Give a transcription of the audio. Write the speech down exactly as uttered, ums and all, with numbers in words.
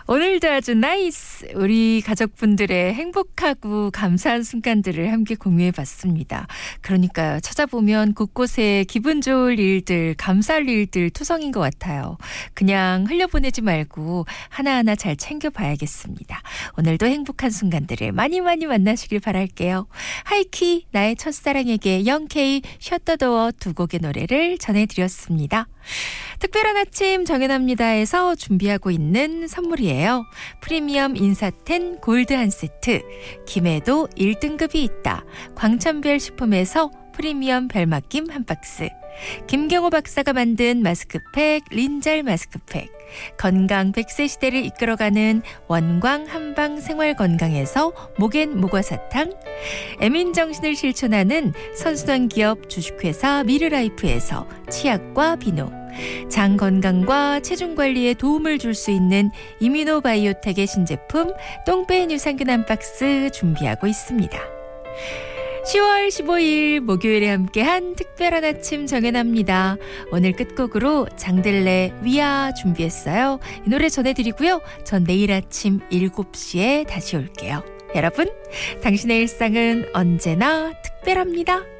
오늘도 아주 나이스 우리 가족분들의 행복하고 감사한 순간들을 함께 공유해봤습니다. 그러니까요. 찾아보면 곳곳에 기분 좋을 일들, 감사할 일들 투성인 것 같아요. 그냥 흘려보내지 말고 하나하나 잘 챙겨봐야겠습니다. 오늘도 행복한 순간들을 많이 많이 만나시길 바랄게요. 하이키 나의 첫사랑에게 영케이 셔터도어 두 곡의 노래를 전해드렸습니다. 특별한 아침 정연합니다에서 준비하고 있는 선물이에요. 프리미엄 인사텐 골드 한 세트, 김해도 일 등급이 있다. 광천별 식품에서 프리미엄 별맛김 한 박스, 김경호 박사가 만든 마스크팩 린잘 마스크팩, 건강 백 세 시대를 이끌어가는 원광 한방 생활건강에서 목엔 모과사탕, 에민정신을 실천하는 선순환 기업 주식회사 미르라이프에서 치약과 비누, 장 건강과 체중 관리에 도움을 줄 수 있는 이뮤노바이오텍의 신제품 똥뺀 유산균 한 박스 준비하고 있습니다. 시월 십오일 목요일에 함께한 특별한 아침 정연합니다. 오늘 끝곡으로 장들레 위아 준비했어요. 이 노래 전해드리고요. 전 내일 아침 일곱 시에 다시 올게요. 여러분, 당신의 일상은 언제나 특별합니다.